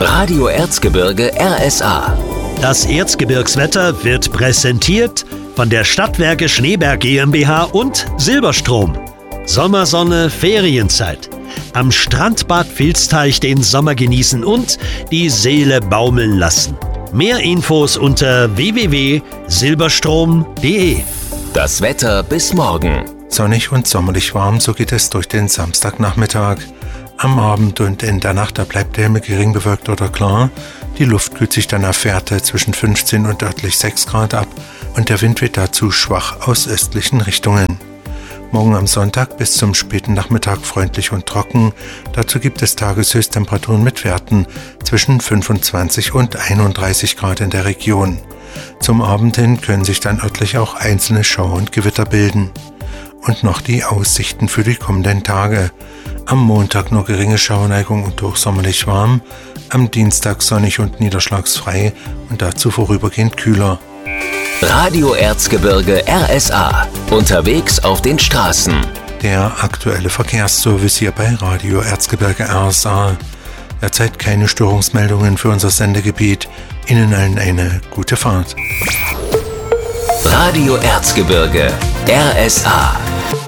Radio Erzgebirge RSA. Das Erzgebirgswetter wird präsentiert von der Stadtwerke Schneeberg GmbH und Silberstrom. Sommersonne, Ferienzeit. Am Strandbad Vilsteich den Sommer genießen und die Seele baumeln lassen. Mehr Infos unter www.silberstrom.de. Das Wetter bis morgen. Sonnig und sommerlich warm, so geht es durch den Samstagnachmittag. Am Abend und in der Nacht, da bleibt der Himmel gering bewölkt oder klar. Die Luft kühlt sich dann auf Fährte zwischen 15 und örtlich 6 Grad ab und der Wind weht dazu schwach aus östlichen Richtungen. Morgen am Sonntag bis zum späten Nachmittag freundlich und trocken. Dazu gibt es Tageshöchsttemperaturen mit Werten zwischen 25 und 31 Grad in der Region. Zum Abend hin können sich dann örtlich auch einzelne Schauer und Gewitter bilden. Und noch die Aussichten für die kommenden Tage. Am Montag nur geringe Schauerneigung und hochsommerlich warm. Am Dienstag sonnig und niederschlagsfrei und dazu vorübergehend kühler. Radio Erzgebirge RSA. Unterwegs auf den Straßen. Der aktuelle Verkehrsservice hier bei Radio Erzgebirge RSA. Derzeit keine Störungsmeldungen für unser Sendegebiet. Ihnen allen eine gute Fahrt. Radio Erzgebirge RSA.